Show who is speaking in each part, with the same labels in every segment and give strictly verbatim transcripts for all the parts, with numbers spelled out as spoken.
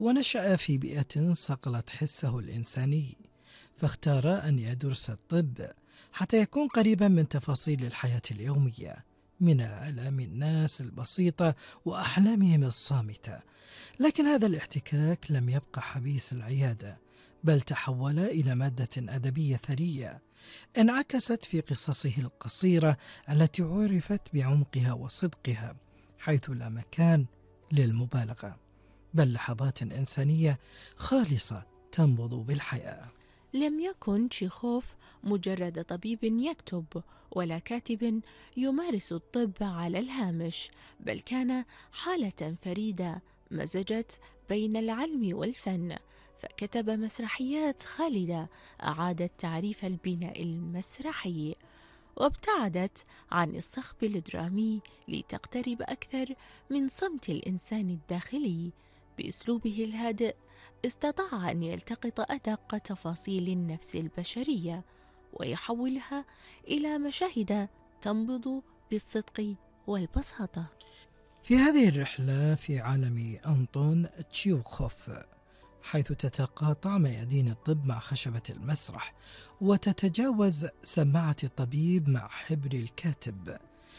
Speaker 1: ونشأ في بيئة صقلت حسه الإنساني، فاختار أن يدرس الطب حتى يكون قريبا من تفاصيل الحياة اليومية، من آلام الناس البسيطة وأحلامهم الصامتة. لكن هذا الاحتكاك لم يبقى حبيس العيادة، بل تحول إلى مادة أدبية ثرية انعكست في قصصه القصيرة التي عرفت بعمقها وصدقها، حيث لا مكان للمبالغة، بل لحظات إنسانية خالصة تنبض بالحياة.
Speaker 2: لم يكن تشيخوف مجرد طبيب يكتب ولا كاتب يمارس الطب على الهامش، بل كان حالة فريدة مزجت بين العلم والفن، فكتب مسرحيات خالدة أعادت تعريف البناء المسرحي، وابتعدت عن الصخب الدرامي لتقترب أكثر من صمت الإنسان الداخلي. بأسلوبه الهادئ استطاع أن يلتقط أدق تفاصيل النفس البشرية ويحولها إلى مشاهد تنبض بالصدق والبساطة.
Speaker 1: في هذه الرحلة في عالم أنطون تشيوخوف، حيث تتقاطع ميادين الطب مع خشبة المسرح، وتتجاوز سماعة الطبيب مع حبر الكاتب،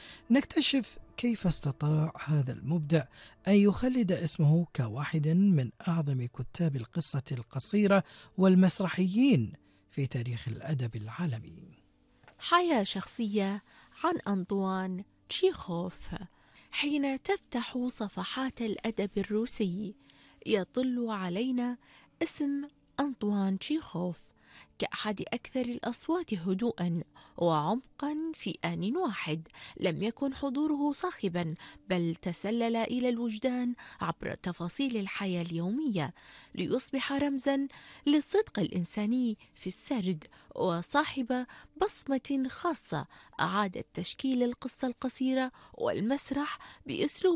Speaker 1: نكتشف كيف استطاع هذا المبدع أن يخلد اسمه كواحد من أعظم كتاب القصة القصيرة والمسرحيين في تاريخ الأدب العالمي.
Speaker 2: حياة شخصية عن أنطوان تشيخوف. حين تفتح صفحات الأدب الروسي يطل علينا اسم أنطوان تشيخوف كأحد أكثر الأصوات هدوءا وعمقا في آن واحد. لم يكن حضوره صاخبا، بل تسلل إلى الوجدان عبر تفاصيل الحياة اليومية ليصبح رمزا للصدق الإنساني في السرد، وصاحب بصمة خاصة أعادت تشكيل القصة القصيرة والمسرح بأسلوب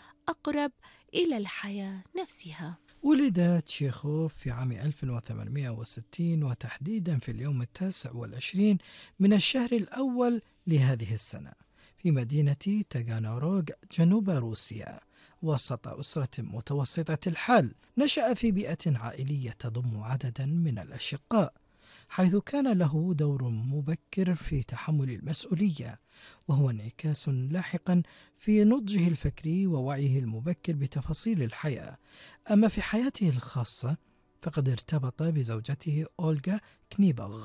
Speaker 2: أقرب إلى الحياة نفسها.
Speaker 1: ولد تشيخوف في عام ألف وثمانمائة وستين، وتحديدا في اليوم التاسع والعشرين من الشهر الأول لهذه السنة، في مدينة تاغانروغ جنوب روسيا، وسط أسرة متوسطة الحال. نشأ في بيئة عائلية تضم عددا من الأشقاء، حيث كان له دور مبكر في تحمل المسؤولية، وهو انعكاس لاحقا في نضجه الفكري ووعيه المبكر بتفاصيل الحياة. أما في حياته الخاصة فقد ارتبط بزوجته أولغا كنيباغ،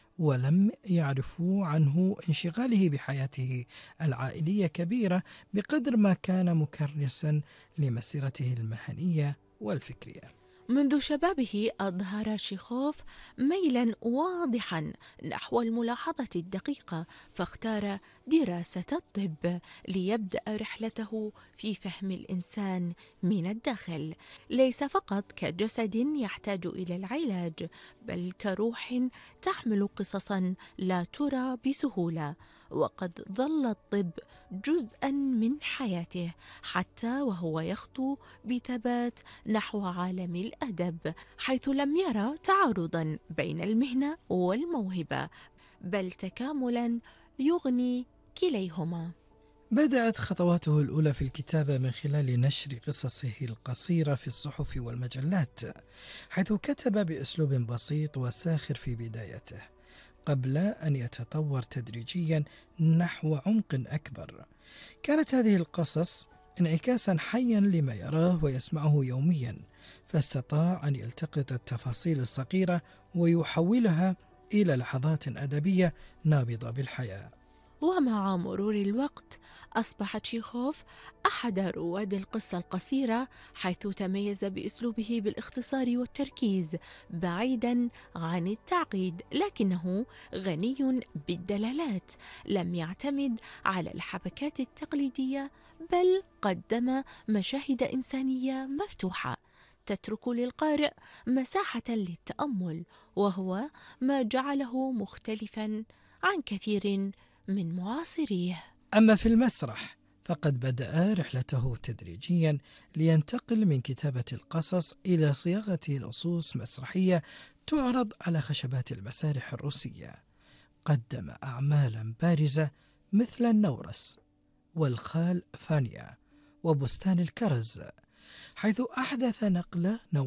Speaker 1: ولم يعرفوا عنه انشغاله بحياته العائلية كبيرة بقدر ما كان مكرسا لمسيرته المهنية والفكرية.
Speaker 2: منذ شبابه أظهر تشيخوف ميلا واضحا نحو الملاحظة الدقيقة، فاختار دراسة الطب ليبدأ رحلته في فهم الإنسان من الداخل، ليس فقط كجسد يحتاج إلى العلاج، بل كروح تحمل قصصا لا ترى بسهولة. وقد ظل الطب جزءا من حياته حتى وهو يخطو بثبات نحو عالم الأدب، حيث لم يرى تعارضا بين المهنة والموهبة، بل تكاملا يغني كليهما.
Speaker 1: بدأت خطواته الأولى في الكتابة من خلال نشر قصصه القصيرة في الصحف والمجلات، حيث كتب بأسلوب بسيط وساخر في بدايته، قبل أن يتطور تدريجيا نحو عمق أكبر. كانت هذه القصص انعكاسا حيا لما يراه ويسمعه يوميا، فاستطاع أن يلتقط التفاصيل الصغيرة ويحولها إلى لحظات أدبية نابضة بالحياة.
Speaker 2: ومع مرور الوقت أصبح تشيخوف أحد رواد القصة القصيرة، حيث تميز بأسلوبه بالاختصار والتركيز بعيدا عن التعقيد، لكنه غني بالدلالات. لم يعتمد على الحبكات التقليدية، بل قدم مشاهد إنسانية مفتوحة تترك للقارئ مساحة للتأمل، وهو ما جعله مختلفا عن كثير من معاصريه.
Speaker 1: أما في المسرح فقد بدأ رحلته تدريجيا لينتقل من كتابة القصص إلى صياغة نصوص مسرحية تعرض على خشبات المسارح الروسية. قدم أعمالا بارزة مثل النورس والخال فانيا وبستان الكرز، حيث أحدث نقلة